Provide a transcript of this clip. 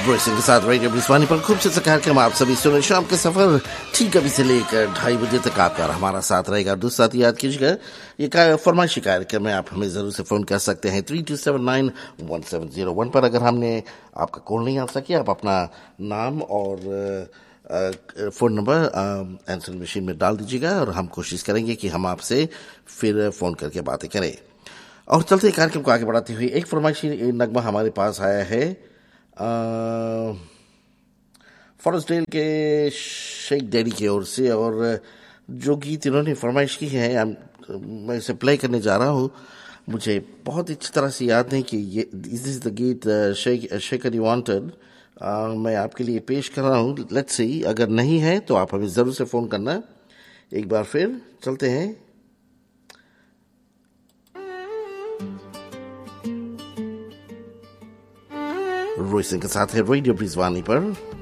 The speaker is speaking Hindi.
ब्रॉयसन के साथ रेडियो ब्रिस्वानी पर खूब से कार्यक्रम आप सभी सुने। शाम के सफर ठीक अभी से लेकर 2:30 बजे तक आपका हमारा साथ रहेगा। दूसरा याद कीजिएगा, ये फरमाइशी कार्यक्रम में आप हमें जरूर से फोन कर सकते हैं 32791701 पर। अगर हमने आपका कॉल नहीं आ सके, आप अपना नाम और फ़ोन नंबर आंसर मशीन में डाल दीजिएगा और हम कोशिश करेंगे कि हम आपसे फिर फ़ोन करके बातें करें। और चलते कार्यक्रम को आगे बढ़ाते हुए एक फरमाइशी नगमा हमारे पास आया है फॉरेस्टडेल के शेख डैडी की ओर से, और जो गीत इन्होंने फरमाइश की है मैं इसे प्ले करने जा रहा हूँ। मुझे बहुत अच्छी तरह से याद है कि ये दिस इज द गीत शेख डैडी वांटेड। मैं आपके लिए पेश कर रहा हूँ। लेट्स सी, अगर नहीं है तो आप हमें ज़रूर से फ़ोन करना। एक बार फिर चलते हैं। रॉयसन के साथ है रेडियो ब्रिस्वानी पर।